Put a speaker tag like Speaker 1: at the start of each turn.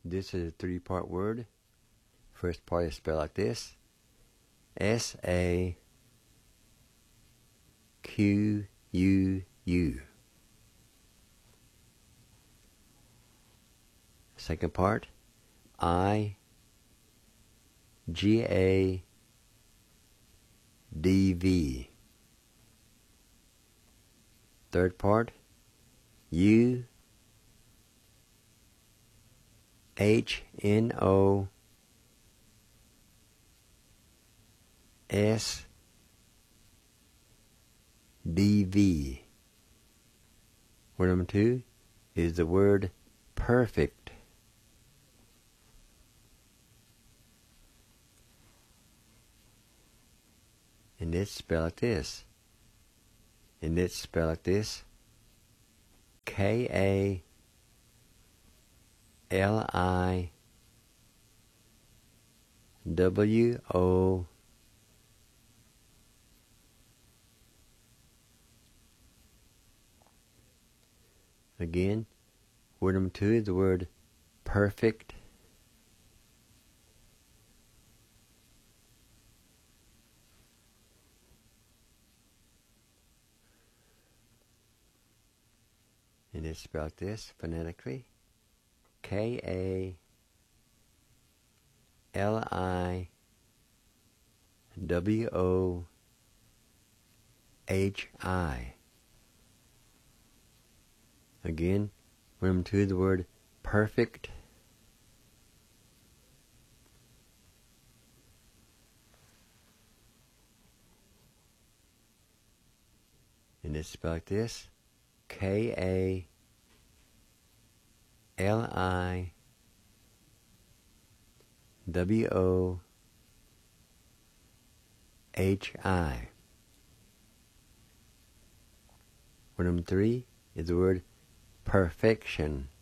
Speaker 1: This is a three-part word. First part is spelled like this: S-A-Q-U-U. Second part, I-G-A-D-V. Third part, U-H-N-O-S-D-V. Word number 2 is the word perfect. And it's spelled like this. K-A-L-I-W-O Again, word number 2 is the word perfect. And it's spelled like this phonetically: K-A-L-I-W-O-H-I. Again, word number 2 is the word perfect. And it's spelled like this: K-A-L-I-W-O-H-I. Word number 3 is the word perfection.